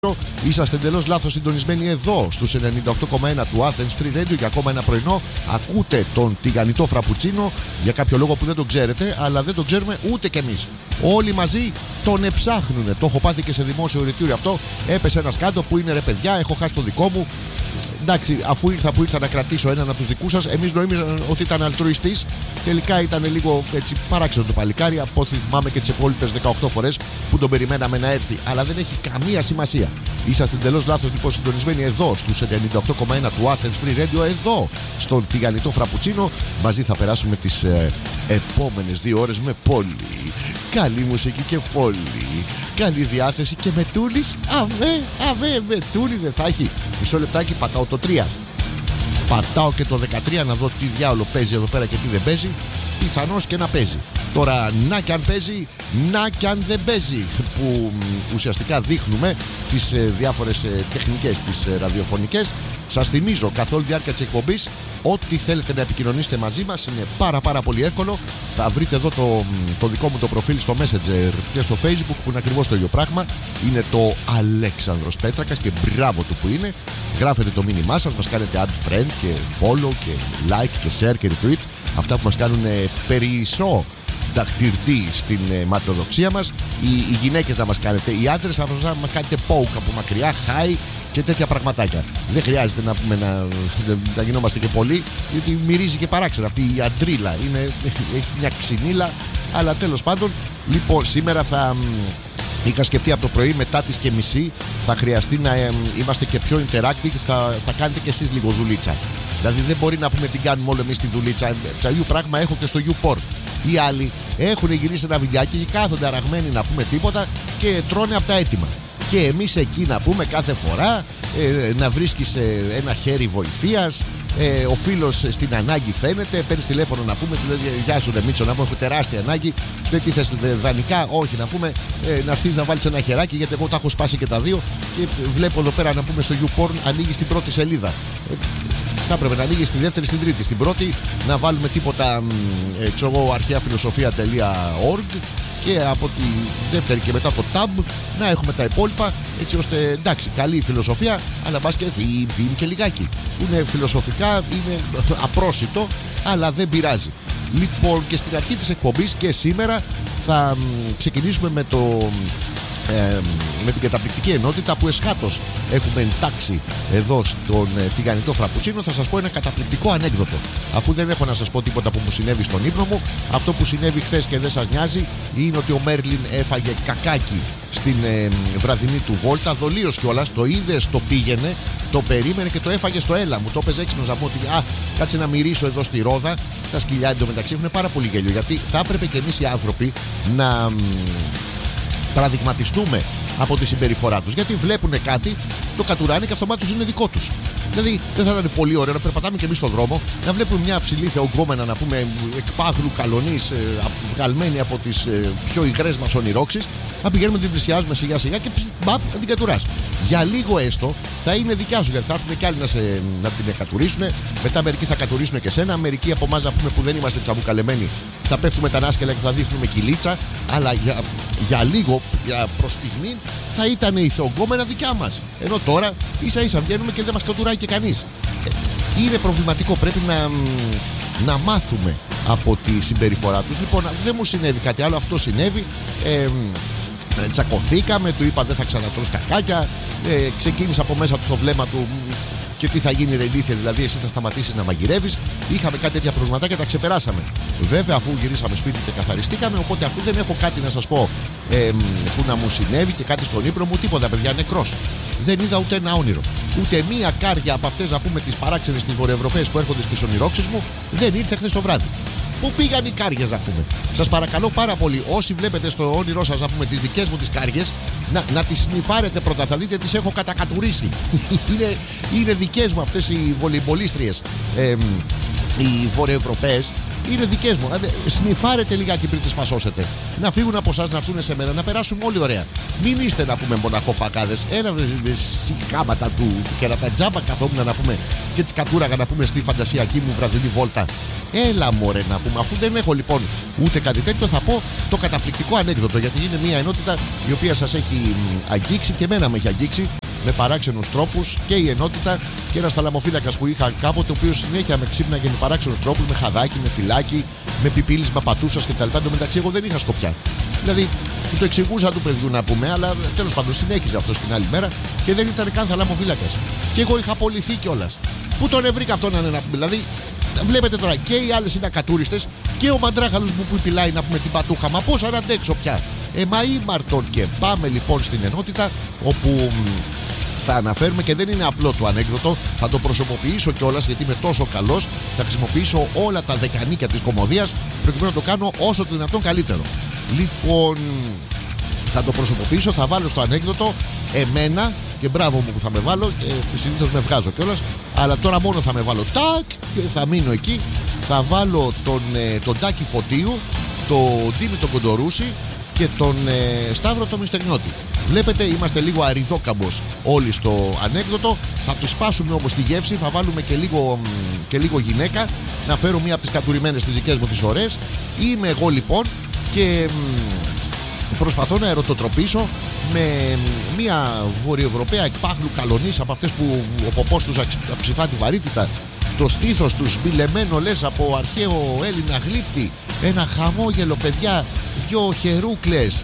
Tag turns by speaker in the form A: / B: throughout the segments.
A: Είσαστε εντελώς λάθος συντονισμένοι εδώ στους 98,1 του Athens Free Radio για ακόμα ένα πρωινό. Ακούτε τον τηγανιτό φραπουτσίνο για κάποιο λόγο που δεν τον ξέρετε, αλλά δεν τον ξέρουμε ούτε κι εμείς. Όλοι μαζί τον εψάχνουνε. Το έχω πάθει και σε δημόσιο ερωτήριο αυτό. Έπεσε ένας κάτω που είναι ρε παιδιά, έχω χάσει το δικό μου. Εντάξει, αφού ήρθα να κρατήσω έναν από τους δικούς σας, εμείς νομίζαμε ότι ήταν αλτρουιστής. Τελικά ήταν λίγο έτσι παράξενο το παλικάρι, από ό,τι θυμάμαι και τις υπόλοιπες 18 φορές που τον περιμέναμε να έρθει. Αλλά δεν έχει καμία σημασία. Είσαστε εντελώς λάθος λοιπόν συντονισμένοι εδώ στους 98,1 του Athens Free Radio, εδώ στον τηγανιτό φραπουτσίνο. Μαζί θα περάσουμε τις επόμενες 2 ώρες με πολύ καλή μουσική και πολύ καλή διάθεση και με τούλης. Με τούλη δεν θα έχει. Μισό λεπτάκι, πατάω το 3. Πατάω και το 13 να δω τι διάολο παίζει εδώ πέρα και τι δεν παίζει. Πιθανώς και να παίζει. Τώρα να κι αν παίζει, να κι αν δεν παίζει. Που ουσιαστικά δείχνουμε τις διάφορες τεχνικές, τις ραδιοφωνικές. Σας θυμίζω καθ' όλη τη διάρκεια της εκπομπής, ό,τι θέλετε να επικοινωνήσετε μαζί μας είναι πάρα πολύ εύκολο. Θα βρείτε εδώ το δικό μου το προφίλ στο Messenger και στο Facebook που είναι ακριβώς το ίδιο πράγμα. Είναι το Αλέξανδρος Πέτρακας και μπράβο του που είναι. Γράφετε το μήνυμά σας, μας κάνετε add friend και follow και like και share και retweet. Αυτά που μας κάνουν περισσό δαχτυρτή στην ματοδοξία μας. Οι γυναίκες να μας κάνετε, οι άντρες θα μας κάνετε poke από μακριά, high και τέτοια πραγματάκια. Δεν χρειάζεται να πούμε να γινόμαστε και πολλοί, γιατί μυρίζει και παράξενα αυτή η αντρίλα. Έχει μια ξυνήλα, αλλά τέλος πάντων. Λοιπόν, σήμερα είχα σκεφτεί από το πρωί μετά τις και μισή θα χρειαστεί να είμαστε και πιο interactive. Θα κάνετε και εσείς λίγο δουλίτσα. Δηλαδή δεν μπορεί να πούμε την κάνουμε όλο εμείς τη δουλίτσα. Το ίδιο πράγμα έχω και στο YouPorn. Οι άλλοι έχουν γυρίσει ένα βιντεάκι και κάθονται αραγμένοι να πούμε τίποτα και τρώνε από τα έτοιμα. Και εμείς εκεί να πούμε κάθε φορά να βρίσκεις ένα χέρι βοηθείας. Ο φίλος στην ανάγκη φαίνεται. Παίρνεις τηλέφωνο να πούμε, γεια σου ρε Μίτσο, να πούμε έχω τεράστια ανάγκη. Δεν τι θες δανεικά, όχι να πούμε, να έρθεις να βάλεις ένα χεράκι, γιατί εγώ τα έχω σπάσει και τα δύο. Και βλέπω εδώ πέρα να πούμε στο YouPorn ανοίγει την πρώτη σελίδα. Θα έπρεπε να ανοίγει στη δεύτερη, στην τρίτη. Στην πρώτη να βάλουμε τίποτα αρχαίαφιλοσοφία.org και από τη δεύτερη και μετά το tab να έχουμε τα υπόλοιπα, έτσι ώστε εντάξει, καλή η φιλοσοφία, αλλά μπας και θύμ και λιγάκι. Είναι φιλοσοφικά, είναι απρόσιτο, αλλά δεν πειράζει. Λοιπόν, και στην αρχή της εκπομπής και σήμερα θα ξεκινήσουμε με την καταπληκτική ενότητα που εσχάτως έχουμε εντάξει εδώ στον τηγανιτό φραπουτσίνο. Θα σας πω ένα καταπληκτικό ανέκδοτο. Αφού δεν έχω να σας πω τίποτα που μου συνέβη στον ύπνο μου, αυτό που συνέβη χθες και δεν σας νοιάζει είναι ότι ο Μέρλιν έφαγε κακάκι στην βραδινή του βόλτα. Δολίως κιόλας, το είδες, το πήγαινε, το περίμενε και το έφαγε στο έλα μου. Το έπαιζε έξυπνος να πω ότι κάτσε να μυρίσω εδώ στη ρόδα. Τα σκυλιά εντωμεταξύ έχουν πάρα πολύ γέλιο, γιατί θα έπρεπε κι εμείς οι άνθρωποι να παραδειγματιστούμε από τη συμπεριφορά τους. Γιατί βλέπουν κάτι, το κατουράνε και αυτομάτως είναι δικό τους. Δηλαδή δεν θα ήταν πολύ ωραίο να περπατάμε και εμείς στον δρόμο, να βλέπουμε μια ψηλή θεογκόμενα να πούμε εκπάγλου καλονής, βγαλμένη από τις πιο υγρές μας ονειρόξεις, να πηγαίνουμε να την πλησιάζουμε σιγά σιγά και να την κατουράς. Για λίγο έστω θα είναι δικιά σου, γιατί θα έρθουν και άλλοι να την κατουρίσουν. Μετά μερικοί θα κατουρίσουν και σένα. Μερικοί από εμάς, να πούμε, που δεν είμαστε τσαμπουκαλεμένοι, θα πέφτουμε τα νάσκελα και θα δείχνουμε κυλίτσα. Αλλά για λίγο, προς στιγμή, θα ήταν η θεογκόμενα δικιά μας. Ενώ τώρα ίσα ίσα βγαίνουμε και δεν μας κατουράει και κανείς. Είναι προβληματικό. Πρέπει να μάθουμε από τη συμπεριφορά τους. Λοιπόν, δεν μου συνέβη κάτι άλλο, αυτό συνέβη. Τσακωθήκαμε, του είπα δεν θα ξανατρως κακάκια. Ξεκίνησε από μέσα του στο βλέμμα του και τι θα γίνει ρε ηλίθεια, δηλαδή εσύ θα σταματήσεις να μαγειρεύεις. Είχαμε κάτι τέτοια προβληματάκια, τα ξεπεράσαμε. Βέβαια, αφού γυρίσαμε σπίτι και καθαριστήκαμε, οπότε αφού δεν έχω κάτι να σας πω που να μου συνέβη και κάτι στον ύπνο μου, τίποτα παιδιά, νεκρός. Δεν είδα ούτε ένα όνειρο. Ούτε μία κάρια από αυτές, να πούμε, τις παράξενες τις βορειοευρωπαίες που έρχονται στις ονειρόξεις μου, δεν ήρθε χθες το βράδυ. Πού πήγαν οι κάριες, να πούμε. Σας παρακαλώ πάρα πολύ, όσοι βλέπετε στο όνειρό σας, να πούμε, τις δικές μου τις κάριες, να τις σνιφάρετε πρώτα, θα δείτε τις έχω κατακατουρίσει. είναι δικές μου αυτές οι βολεϊμπολίστριες, οι βορειοευρωπαίες. είναι δικές μου. Snifάρετε λιγάκι πριν τις φασώσετε. Να φύγουν από εσάς, να έρθουν σε μένα, να περάσουμε όλοι ωραία. Μην είστε να πούμε μοναχοφακάδες. Έλα βρε σηκάματα του κερατατζάμπα καθόμουν να πούμε και τις κατούραγα να πούμε στη φαντασιακή μου βραδινή βόλτα. Έλα μωρέ να πούμε. Αφού δεν έχω λοιπόν ούτε κάτι τέτοιο, θα πω το καταπληκτικό ανέκδοτο, γιατί είναι μια ενότητα η οποία σας έχει αγγίξει και εμένα με έχει αγγίξει με παράξενους τρόπους, και η ενότητα και ένας θαλαμοφύλακας που είχα κάποτε, ο οποίος συνέχεια με ξύπναγε με παράξενους τρόπους, με χαδάκι, με φυλάκι, με πιπίλισμα πατούσας κτλ. Εν τω μεταξύ, εγώ δεν είχα σκοπιά. Δηλαδή, το εξηγούσα του παιδιού να πούμε, αλλά τέλος πάντων συνέχιζε αυτό την άλλη μέρα και δεν ήταν καν θαλαμοφύλακας. Και εγώ είχα απολυθεί κιόλας. Πού τον ευρήκα αυτό να είναι να πούμε, δηλαδή. Βλέπετε τώρα και οι άλλες είναι ακατούριστες και ο μαντράχαλος μου που πιλάει να πούμε την πατούχα. Μα πώς να αντέξω πια. Μα ήμαρτον. Και πάμε λοιπόν στην ενότητα όπου θα αναφέρουμε, και δεν είναι απλό το ανέκδοτο, θα το προσωποποιήσω κιόλας γιατί είμαι τόσο καλός. Θα χρησιμοποιήσω όλα τα δεκανίκια της κωμωδίας προκειμένου να το κάνω όσο το δυνατόν καλύτερο. Λοιπόν, θα το προσωποποιήσω, θα βάλω στο ανέκδοτο εμένα, και μπράβο μου που θα με βάλω, συνήθως με βγάζω κιόλας, αλλά τώρα μόνο θα με βάλω τάκ και θα μείνω εκεί. Θα βάλω τον Τάκη Φωτίου, τον Τίμη τον Κοντορούση και τον Σταύρο το Μιστερνιώτη. Βλέπετε, είμαστε λίγο αριδόκαμπος όλοι στο ανέκδοτο. Θα το σπάσουμε όμως τη γεύση, θα βάλουμε και λίγο γυναίκα, να φέρω μία από τις κατουρημένες τις δικές μου τις ωραίες. Είμαι εγώ λοιπόν και προσπαθώ να ερωτοτροπήσω με μια βορειοευρωπαία εκπάχλου καλονής, από αυτές που ο ποπός τους ψηφά τη βαρύτητα, το στήθος τους μπιλεμένο λες από αρχαίο Έλληνα γλύπτη, ένα χαμόγελο παιδιά, 2 χερούκλες,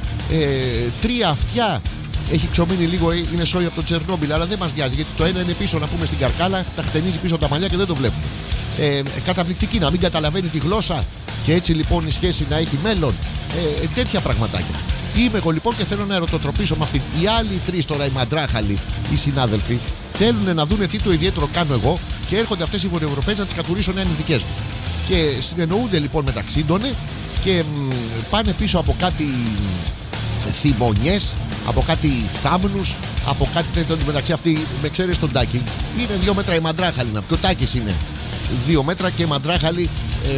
A: 3 αυτιά. Έχει ξομείνει λίγο, είναι σόι από το Τσερνόμπιλ, αλλά δεν μας νοιάζει γιατί το ένα είναι πίσω να πούμε στην καρκάλα, τα χτενίζει πίσω τα μαλλιά και δεν το βλέπουμε. Καταπληκτική, να μην καταλαβαίνει τη γλώσσα και έτσι λοιπόν η σχέση να έχει μέλλον. Τέτοια πραγματάκια. Είμαι εγώ λοιπόν και θέλω να ερωτοτροπήσω με αυτήν. Οι άλλοι 3 τώρα, οι μαντράχαλοι, οι συνάδελφοι, θέλουν να δουν τι το ιδιαίτερο κάνω εγώ και έρχονται αυτές οι βορειοευρωπαίες να τις κατουρίσω να είναι δικές μου. Και συνεννοούνται λοιπόν μεταξύ των και πάνε πίσω από κάτι θυμονιές, από κάτι θάμνους, από κάτι τέτοιο. Μεταξύ αυτοί, με ξέρεις τον Τάκη, είναι 2 μέτρα οι μαντράχαλοι. Και ο Τάκης είναι 2 μέτρα και οι μαντράχαλοι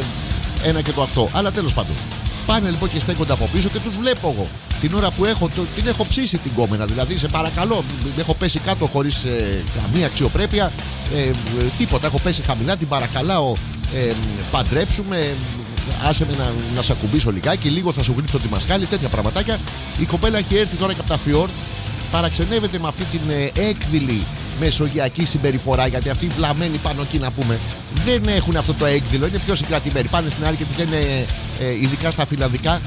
A: ένα και το αυτό. Αλλά τέλος πάντων. Πάνε λοιπόν και στέκονται από πίσω και τους βλέπω εγώ. Την ώρα που την έχω ψήσει την κόμενα. Δηλαδή, σε παρακαλώ, έχω πέσει κάτω χωρίς καμία αξιοπρέπεια. Τίποτα, έχω πέσει χαμηλά. Την παρακαλάω, παντρέψουμε. Άσε με να σε ακουμπήσω λιγάκι. Λίγο θα σου γλύψω τη μασκάλη. Τέτοια πραγματάκια. Η κοπέλα έχει έρθει τώρα και από τα Φιόρδ. Παραξενεύεται με αυτή την έκδηλη μεσογειακή συμπεριφορά, γιατί αυτοί οι βλαμμένοι πάνω εκεί να πούμε δεν έχουν αυτό το έκδηλο, είναι πιο συγκρατημένοι. Πάνε στην άλλη και τις λένε, ειδικά στα φιλανδικά,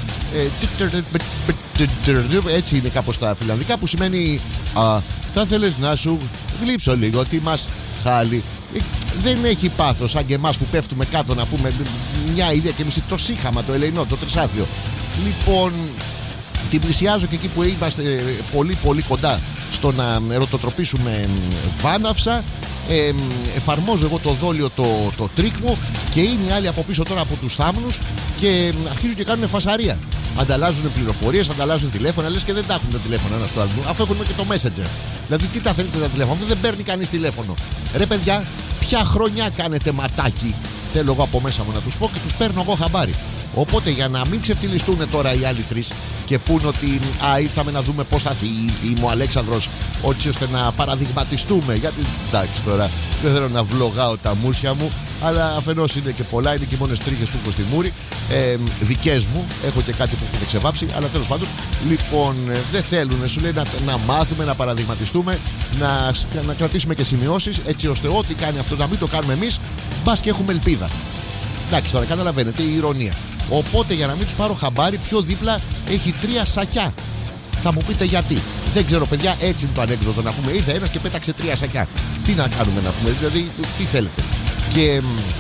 A: έτσι είναι κάπως στα φιλανδικά, που σημαίνει θα θέλεις να σου γλύψω λίγο τι μας χάλει. Δεν έχει πάθος σαν και εμάς που πέφτουμε κάτω να πούμε μια ίδια και μισή, το σύχαμα, το ελεηνό, το τρισάθλιο. Λοιπόν, την πλησιάζω και εκεί που είμαστε πολύ πολύ κοντά στο να ερωτοτροπήσουμε βάναυσα. Εφαρμόζω εγώ το δόλιο το τρίκ μου και είναι οι άλλοι από πίσω τώρα από τους θάμνους και αρχίζουν και κάνουν φασαρία. Ανταλλάζουν πληροφορίες, ανταλλάζουν τηλέφωνα, λες και δεν τα έχουν τα τηλέφωνα ένα στο άλλο, αφού έχουν και το Messenger. Δηλαδή, τι τα θέλετε τα τηλέφωνα, δεν παίρνει κανείς τηλέφωνο. Ρε παιδιά, ποια χρονιά κάνετε ματάκι, θέλω εγώ από μέσα μου να τους πω και τους παίρνω εγώ χαμπάρι. Οπότε για να μην ξεφτυλιστούν τώρα οι άλλοι 3 και πούν ότι ήρθαμε να δούμε πώς θα φύγει ο Αλέξανδρος, έτσι ώστε να παραδειγματιστούμε. Γιατί εντάξει τώρα, δεν θέλω να βλογάω τα μουσια μου, αλλά αφενός είναι και πολλά, είναι και μόνες τρίχες που έχω στη μούρη, δικές μου, έχω και κάτι που έχω ξεβάψει, αλλά τέλος πάντων, λοιπόν, δεν θέλουν, σου λέει να μάθουμε, να παραδειγματιστούμε, να κρατήσουμε και σημειώσεις, έτσι ώστε ό,τι κάνει αυτό να μην το κάνουμε εμείς, μπας και έχουμε ελπίδα. Εντάξει τώρα, καταλαβαίνετε η ηρωνία. Οπότε για να μην τους πάρω χαμπάρι, πιο δίπλα έχει 3 σακιά. Θα μου πείτε γιατί. Δεν ξέρω, παιδιά, έτσι είναι το ανέκδοτο. Να πούμε, ήρθε ένας και πέταξε 3 σακιά. Τι να κάνουμε να πούμε, δηλαδή, τι θέλετε. Και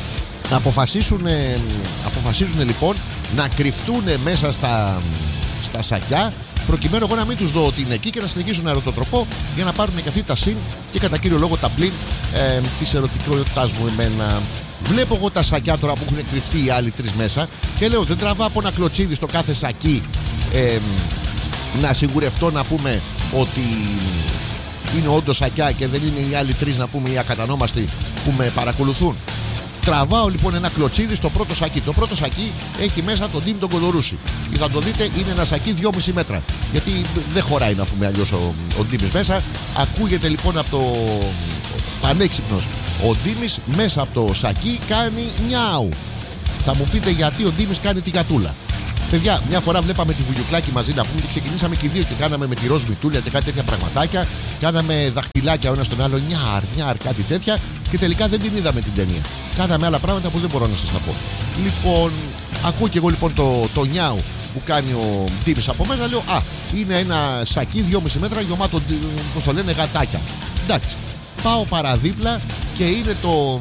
A: αποφασίζουν λοιπόν να κρυφτούν μέσα στα σακιά, προκειμένου εγώ να μην τους δω ότι είναι εκεί και να συνεχίσουν να ερωτοτροπώ για να πάρουν και αυτοί τα συν και κατά κύριο λόγο τα πλήν της ερωτικότητάς μου εμένα. Βλέπω εγώ τα σακιά τώρα που έχουν κρυφτεί οι άλλοι 3 μέσα και λέω, δεν τραβά από ένα κλωτσίδι στο κάθε σακί να σιγουρευτώ να πούμε ότι είναι όντως σακιά και δεν είναι οι άλλοι 3 να πούμε οι ακατανόμαστοι που με παρακολουθούν. Τραβάω λοιπόν ένα κλωτσίδι στο πρώτο σακί. Το πρώτο σακί έχει μέσα τον Ντίμη τον Κοδωρούση. Ή θα το δείτε, είναι ένα σακί 2,5 μέτρα. Γιατί δεν χωράει να πούμε αλλιώς ο Ντίμης μέσα. Ακούγεται λοιπόν από το πανέξυπνος. Ο Ντίμης μέσα από το σακί κάνει νιάου. Θα μου πείτε γιατί ο Ντίμης κάνει τη γατούλα. Παιδιά, μια φορά βλέπαμε τη Βουγιουκλάκη μαζί να πούμε και ξεκινήσαμε και οι δύο και κάναμε με τη ροζ μητούλια και κάτι τέτοια πραγματάκια. Κάναμε δαχτυλάκια ο ένας στον άλλο, νιάρ, κάτι τέτοια. Και τελικά δεν την είδαμε την ταινία. Κάναμε άλλα πράγματα που δεν μπορώ να σας τα πω. Λοιπόν, ακούω και εγώ λοιπόν το νιάου που κάνει ο Ντίμης από μέσα. Λέω, είναι ένα σακί 2,5 μέτρα γεμάτο, πώς το λένε, γατάκια. Εντάξει, πάω παραδίπλα και είναι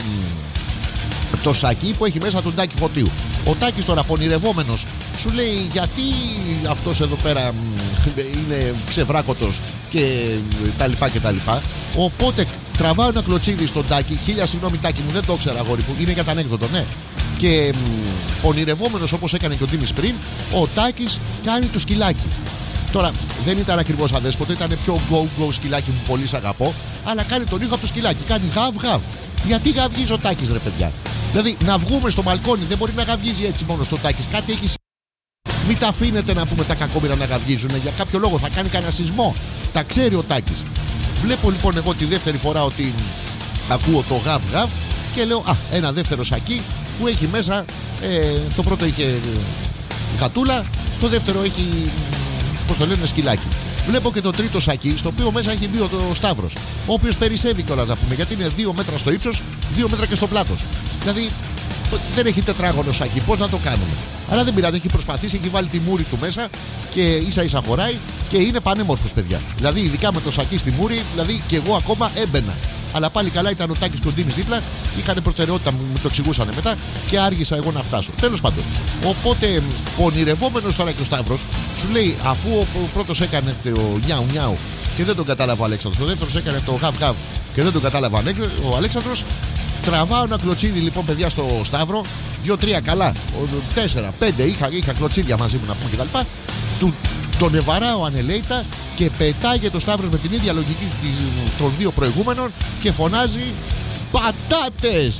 A: το σακί που έχει μέσα τον Τάκη Φωτίου. Ο Τάκης τώρα πονηρευόμενος σου λέει γιατί αυτός εδώ πέρα είναι ξεβράκωτος και τα λοιπά. Οπότε τραβάω ένα κλωτσίδι στον Τάκη. Χίλια συγγνώμη Τάκη μου, δεν το ήξερα αγόρι που είναι κατά ανέκδοτο, ναι. Και πονηρευόμενος όπως έκανε και ο Ντίμης πριν, ο Τάκης κάνει το σκυλάκι. Τώρα δεν ήταν ακριβώς αδέσποτο, ήταν πιο go σκυλάκι που πολύ σ' αγαπώ. Αλλά κάνει τον ήχο από το σκυλάκι, κάνει γαβ. Γιατί γαυγίζει ο Τάκης ρε παιδιά? Δηλαδή να βγούμε στο μπαλκόνι, δεν μπορεί να γαυγίζει έτσι μόνο στο Τάκης. Κάτι έχει. Μην τα αφήνετε να πούμε τα κακόμοιρα να γαυγίζουν. Για κάποιο λόγο θα κάνει κανένα σεισμό. Τα ξέρει ο Τάκης. Βλέπω λοιπόν εγώ τη δεύτερη φορά ότι ακούω το γαβ και λέω ένα δεύτερο σακί που έχει μέσα. Το πρώτο είχε γατούλα, το δεύτερο έχει, πώς το λένε, σκυλάκι. Βλέπω και το τρίτο σακί, στο οποίο μέσα έχει μπει ο Σταύρος, ο οποίος περισσεύει κιόλας να πούμε, γιατί είναι 2 μέτρα στο ύψος, 2 μέτρα και στο πλάτος. Δηλαδή δεν έχει τετράγωνο σακί, πώς να το κάνουμε? Αλλά δεν πειράζει, έχει προσπαθήσει, έχει βάλει τη μούρη του μέσα και ίσα χωράει και είναι πανέμορφος, παιδιά. Δηλαδή, ειδικά με το σακί στη μούρη, δηλαδή και εγώ ακόμα έμπαινα. Αλλά πάλι καλά ήταν ο Τάκης και ο Ντίμης δίπλα, είχαν προτεραιότητα, μου το εξηγούσαν μετά και άργησα εγώ να φτάσω. Τέλος πάντων. Οπότε, πονηρευόμενος τώρα και ο Σταύρος, σου λέει, αφού ο πρώτος έκανε το νιάου και δεν τον κατάλαβε ο Αλέξανδρος, ο δεύτερος έκανε το γαβ και δεν τον κατάλαβε ο Αλέξανδρος, τραβάω ένα κλωτσίδι λοιπόν, παιδιά, στο Σταύρο, 2-3 καλά, 4-5 είχα κλωτσίδια μαζί μου να πούμε κτλ. Τον ευαράω ανελαίητα και πετάγεται ο Σταύρος με την ίδια λογική των δύο προηγούμενων και φωνάζει πατάτες.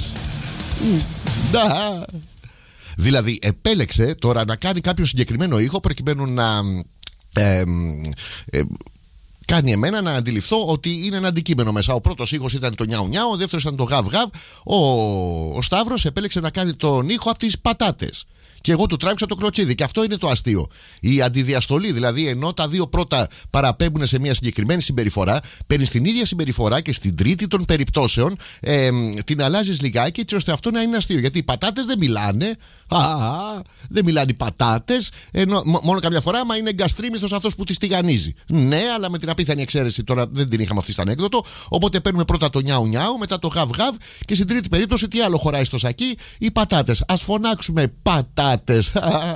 A: Δηλαδή επέλεξε τώρα να κάνει κάποιο συγκεκριμένο ήχο προκειμένου να κάνει εμένα να αντιληφθώ ότι είναι ένα αντικείμενο μέσα. Ο πρώτος ήχος ήταν το νιάου, ο δεύτερος ήταν το γαβ. Ο Σταύρος επέλεξε να κάνει τον ήχο από τις πατάτες. Και εγώ του τράβηξα το κλωτσίδι. Και αυτό είναι το αστείο. Η αντιδιαστολή, δηλαδή, ενώ τα δύο πρώτα παραπέμπουν σε μια συγκεκριμένη συμπεριφορά, παίρνει την ίδια συμπεριφορά και στην τρίτη των περιπτώσεων την αλλάζει λιγάκι έτσι ώστε αυτό να είναι αστείο. Γιατί οι πατάτες δεν μιλάνε. Δεν μιλάνε οι πατάτες. Μόνο καμιά φορά, άμα είναι γκαστρίμηθος αυτός που τις τηγανίζει. Ναι, αλλά με την απίθανη εξαίρεση τώρα δεν την είχαμε αυτή στα ανέκδοτο. Οπότε παίρνουμε πρώτα το νιάου, μετά το γαβ και στην τρίτη περίπτωση τι άλλο χωράει στο σακί? Οι πατάτες. Ας φωνάξουμε πατάτες.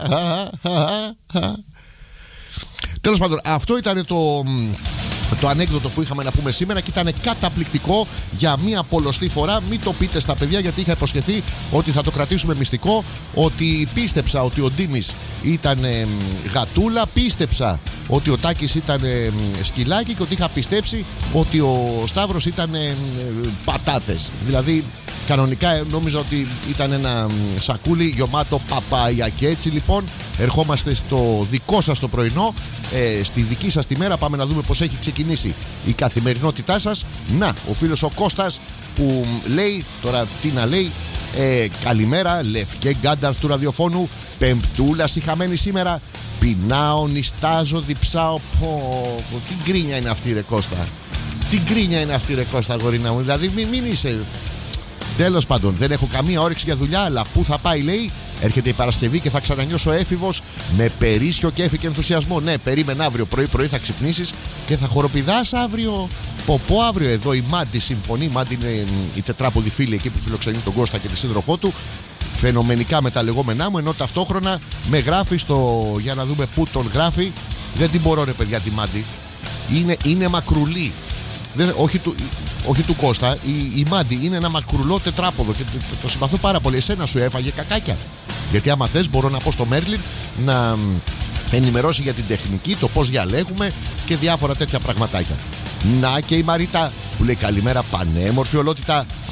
A: Τέλος πάντων, αυτό ήταν το ανέκδοτο που είχαμε να πούμε σήμερα και ήταν καταπληκτικό για μία πολλωστή φορά. Μην το πείτε στα παιδιά, γιατί είχα υποσχεθεί ότι θα το κρατήσουμε μυστικό. Ότι πίστεψα ότι ο Ντίμης ήταν γατούλα, πίστεψα ότι ο Τάκης ήταν σκυλάκι και ότι είχα πιστέψει ότι ο Σταύρος ήταν πατάτες. Δηλαδή κανονικά νόμιζα ότι ήταν ένα σακούλι γεμάτο παπάια. Και έτσι λοιπόν ερχόμαστε στο δικό σας το πρωινό, στη δική σας τη μέρα. Πάμε να δούμε πως έχει ξεκινήσει η καθημερινότητά σας. Να, ο φίλος ο Κώστας που λέει, τώρα τι να λέει, καλημέρα λευκέ γκάνταρθ του ραδιοφώνου, πεμπτούλα συχαμένη σήμερα, πεινάω, νιστάζω, διψάω. Τι γκρίνια είναι αυτή ρε Κώστα, τι γκρίνια είναι αυτή ρε Κώστα γορίνα μου, δηλαδή μην είσαι. Τέλος πάντων, δεν έχω καμία όρεξη για δουλειά, αλλά πού θα πάει, λέει. Έρχεται η Παρασκευή και θα ξανανιώσω έφηβος με περίσσιο κέφι και ενθουσιασμό. Ναι, περίμενε αύριο πρωί θα ξυπνήσεις και θα χοροπηδάς αύριο. Ποπό αύριο εδώ η Μάντι συμφωνεί. Μάντι είναι η τετράποδη φίλη εκεί που φιλοξενεί τον Κώστα και τη σύντροφό του. Φαινομενικά με τα λεγόμενά μου, ενώ ταυτόχρονα με γράφει για να δούμε πού τον γράφει. Δεν την μπορώ ρε παιδιά τη Μάντι. Είναι μακρουλή. Όχι του Κώστα, η Μάντι είναι ένα μακρουλό τετράποδο και το συμπαθώ πάρα πολύ. Εσένα σου έφαγε κακάκια. Γιατί άμα θες μπορώ να πω στο Μέρλιν να ενημερώσει για την τεχνική, το πως διαλέγουμε και διάφορα τέτοια πραγματάκια. Να και η Μαρίτα που λέει καλημέρα πανέμορφη ολότητα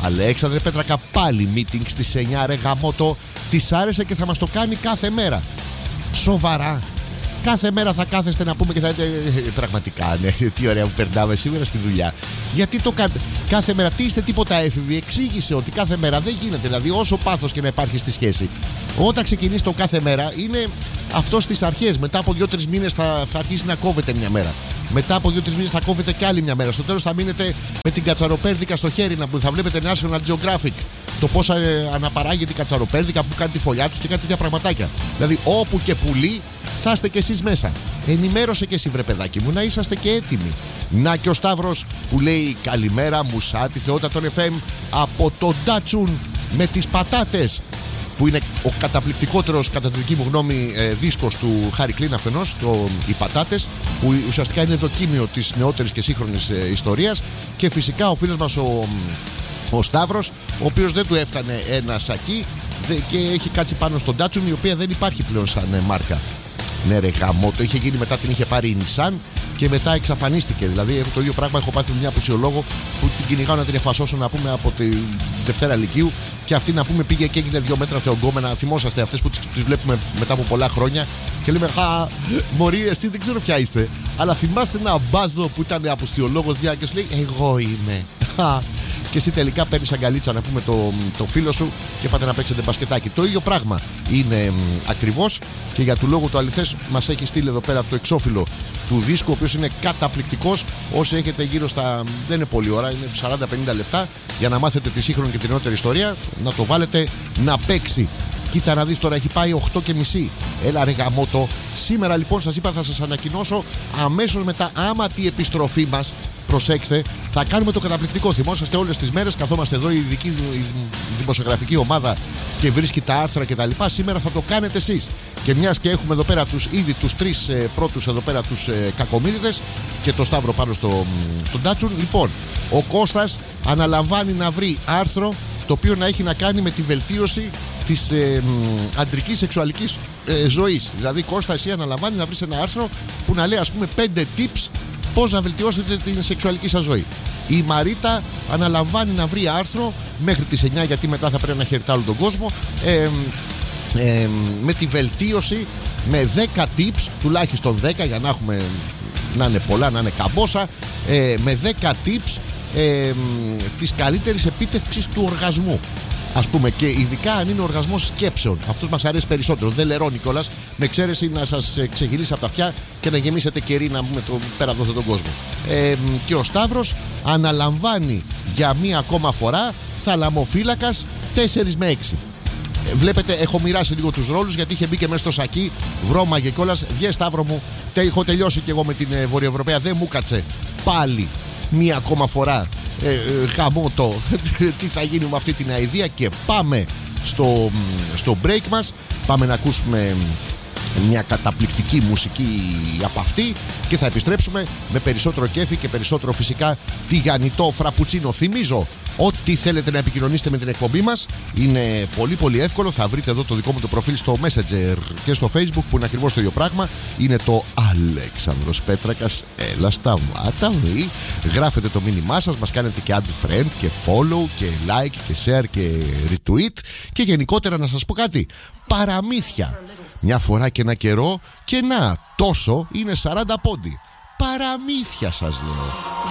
A: Αλέξανδρε Πέτρακα, πάλι meeting στις 9 ρε γαμότο. Της άρεσε και θα μας το κάνει κάθε μέρα. Σοβαρά. Κάθε μέρα θα κάθεστε να πούμε και θα λέτε πραγματικά ναι, τι ωραία που περνάμε σήμερα στη δουλειά. Γιατί το κάνετε κάθε μέρα, τι είστε τίποτα έφηβοι? Εξήγησε ότι κάθε μέρα δεν γίνεται. Δηλαδή, όσο πάθος και να υπάρχει στη σχέση, όταν ξεκινήσει το κάθε μέρα, είναι αυτό στις αρχές. Μετά από 2-3 μήνες θα αρχίσει να κόβεται μια μέρα. Μετά από 2-3 μήνες θα κόβεται κι άλλη μια μέρα. Στο τέλος θα μείνετε με την κατσαροπέρδικα στο χέρι να θα βλέπετε National Geographic. Το πώς αναπαράγεται η κατσαροπέρδικα που κάνει τη φωλιά τους και κάτι τέτοια πραγματάκια. Δηλαδή, όπου και πουλί θα είστε κι εσείς μέσα. Ενημέρωσε κι εσύ, βρε παιδάκι μου, να είσαστε και έτοιμοι. Να και ο Σταύρος που λέει καλημέρα, μουσά, τη θεότητα των FM από το Ντάτσουν με τις πατάτες. Που είναι ο καταπληκτικότερος, κατά τη δική μου γνώμη, δίσκος του Χάρη Κλίν αφενός, οι πατάτες, που ουσιαστικά είναι δοκίμιο της νεότερης και σύγχρονης ιστορίας. Και φυσικά ο φίλος μας ο Σταύρος, ο οποίος δεν του έφτανε ένα σακί και έχει κάτσει πάνω στον Datsun, η οποία δεν υπάρχει πλέον σαν μάρκα. Ναι, ρε γαμό, το είχε γίνει μετά, την είχε πάρει η Nissan και μετά εξαφανίστηκε. Δηλαδή, το ίδιο πράγμα έχω πάθει με μια απουσιολόγο που την κυνηγάω να την εφασώσω, να πούμε, από τη Δευτέρα Λυκείου. Και αυτή, να πούμε, πήγε και έγινε 2 μέτρα θεογκόμενα. Θυμόσαστε αυτές που τις βλέπουμε μετά από πολλά χρόνια και λέμε χα, μωρή, εσύ δεν ξέρω ποια είστε. Αλλά θυμάστε ένα μπάζο που ήταν απουσιολόγος και σου λέει εγώ είμαι. Και εσύ τελικά παίρνεις αγκαλίτσα, να πούμε, το φίλο σου και πάτε να παίξετε μπασκετάκι. Το ίδιο πράγμα είναι ακριβώς και για του λόγου το αληθές μας έχει στείλει εδώ πέρα το εξώφυλλο του δίσκου, ο οποίος είναι καταπληκτικός. Όσοι έχετε γύρω στα, δεν είναι πολλή ώρα, είναι 40-50 λεπτά για να μάθετε τη σύγχρονη και την νεότερη ιστορία, να το βάλετε να παίξει. Κοίτα να δεις, τώρα έχει πάει 8:30. Έλα ρε γαμότο. Σήμερα λοιπόν σας είπα θα σας ανακοινώσω αμέσως μετά, άμα τη επιστροφή μας. Προσέξτε, θα κάνουμε το καταπληκτικό. Θυμόσαστε όλες τις μέρες, καθόμαστε εδώ η δική δημοσιογραφική ομάδα και βρίσκει τα άρθρα κτλ. Σήμερα θα το κάνετε εσείς. Και μιας και έχουμε εδώ πέρα ήδη τους 3 πρώτους εδώ πέρα τους κακομοίριδες και το Σταύρο πάνω στον Datsun. Λοιπόν, ο Κώστας αναλαμβάνει να βρει άρθρο το οποίο να έχει να κάνει με τη βελτίωση της αντρικής σεξουαλικής ζωής. Δηλαδή, Κώστα, εσύ αναλαμβάνει να βρεις ένα άρθρο που να λέει, ας πούμε, 5 tips πώς να βελτιώσετε την σεξουαλική σας ζωή. Η Μαρίτα αναλαμβάνει να βρει άρθρο μέχρι τις 9, γιατί μετά θα πρέπει να χαιρετά όλο τον κόσμο, με τη βελτίωση με 10 tips, τουλάχιστον 10 για να έχουμε, να είναι πολλά, να είναι καμπόσα, με 10 tips της καλύτερης επίτευξης του οργασμού. Ας πούμε, και ειδικά αν είναι ο οργασμός σκέψεων. Αυτός μας αρέσει περισσότερο. Δεν λερώνει κιόλας, με εξαίρεση να σας ξεγυρίσει από τα αυτιά και να γεμίσετε κερί, να πούμε, πέρα από αυτόν τον κόσμο. Και ο Σταύρος αναλαμβάνει για μία ακόμα φορά θαλαμοφύλακας 4 με 6. Βλέπετε, έχω μοιράσει λίγο τους ρόλους, γιατί είχε μπει και μέσα στο σακί, βρώμαγε κιόλας. Βγες, Σταύρο μου, έχω τελειώσει κι εγώ με την Βορειοευρωπαία. Δεν μου κάτσε πάλι μία ακόμα φορά. Χαμότο, τι θα γίνει με αυτή την αηδία. Και πάμε στο break μας. Πάμε να ακούσουμε μια καταπληκτική μουσική από αυτή και θα επιστρέψουμε με περισσότερο κέφι και περισσότερο φυσικά τηγανιτό φραπουτσίνο. Θυμίζω, ό,τι θέλετε να επικοινωνήσετε με την εκπομπή μας είναι πολύ πολύ εύκολο. Θα βρείτε εδώ το δικό μου το προφίλ στο Messenger και στο Facebook, που είναι ακριβώς το ίδιο πράγμα. Είναι το Αλέξανδρος Πέτρακας. Έλα σταμάτα μη. Γράφετε το μήνυμά σας, μας κάνετε και add friend και follow και like και share και retweet. Και γενικότερα να σας πω κάτι, παραμύθια. Μια φορά και ένα καιρό, και να τόσο είναι 40 πόντι. Παραμύθια σας λέω.